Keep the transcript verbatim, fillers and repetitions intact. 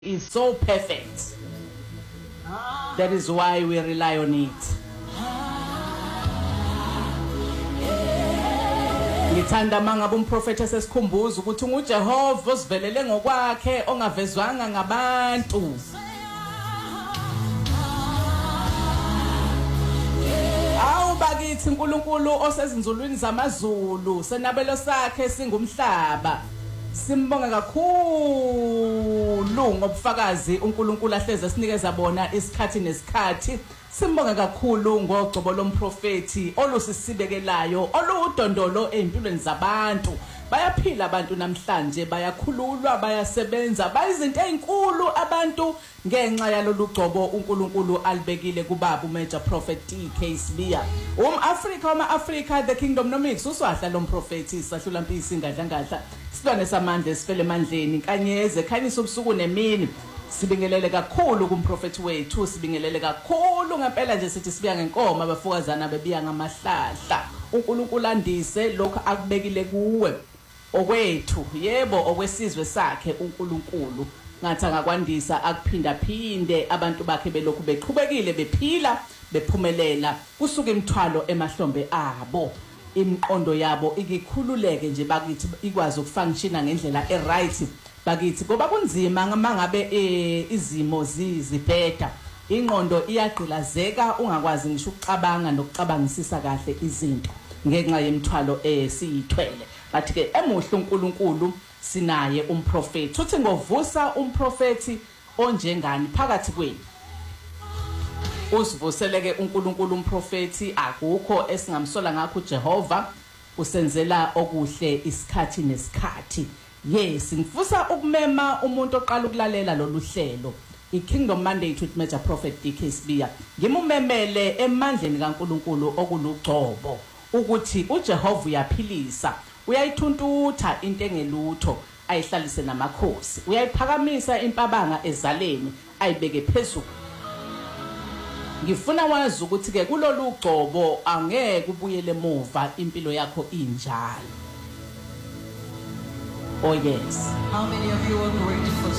is so perfect. That is why we rely on it. Ngithanda mangabe umprofeti sesikhumbuza ukuthi unguJehova osivelele ngokwakhe ongavezwanga ngabantu. Awu bakithi uNkulunkulu osezinzulwini zamazulu senabelo sakhe singumhlaba. Simbonga kakhulu ngobufakazi uNkulunkulu ahleze sinikeza bona isikhathi nesikhathi. Simbonga kakhulu ngogcobo lomprofeti olusisibekelayo oludondolo empilweni zabantu. Bayaphila abantu namhlanje, bayakhululwa, bayasebenza, bayizinto ezinkulu abantu ngenxa yalolu gcobo uNkulunkulu alibekile kubaba uMajor Prophet D K Sibiya. Um-Afrika uma-Afrika the kingdom nomics uswahla lomprofeti sahlula mpisi ngadla ngadla. Silwane samandla sifele emandleni nkanyeze khanyisa ubusuku nemini. Sibingelele kakhulu kumprofeti wethu, sibingelele kakhulu ngempela nje sithi sibiya ngenkomo abafukazana bebiya ngamahlahla. uNkulunkulu andise lokho akubekile kuwe okwethu, yebo okwesizwe sakhe uNkulunkulu. Ngathi angakwandisa akuphinda phinde abantu bakhe belokhu beqhubekile bephila bephumelela kusuka imithwalo emahlombe abo. Imiqondo yabo ikikhululeke nje bakithi ikwazi ukufunctiona ngendlela eright bakithi ngoba kunzima ngamangabe izimo zizibheda. Ingqondo iyaqilazeka ungakwazi ngisho ukucabanga nokucabangisisa kahle izinto ngenxa yemithwalo esiyithwele. Bathi ke emuhle uNkulunkulu sinaye umprofeti. Uthi ngovusa umprofeti onjengani phakathi kwenu. Usivuseleke uNkulunkulu umprofeti akukho esingamsola ngakho uJehova usenzela okuhle isikhathi nesikhathi. Yes, ngifusa ukumema umuntu oqala ukulalela lolu hlelo iKingdom Mandate with Major Prophet D K Sibiya. Ngimumemele emandleni kaNkulunkulu okulugcobo ukuthi uJehova uyaphilisa, uyayithuntutha into engelutho ayihlalise namakhosi, uyayiphakamisa impabanga ezaleni ayibeke phezulu. Ngifuna wazi ukuthi ke kulolu gcobo angeke ubuyele emuva, impilo yakho injalo. Oh yes. How many of you are grateful